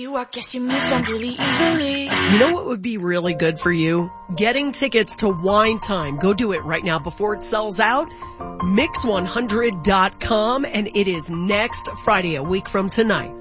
I guess you moved on really easily. You know what would be really good for you? Getting tickets to Wine Time. Go do it right now before it sells out. Mix100.com, and it is next Friday, a week from tonight.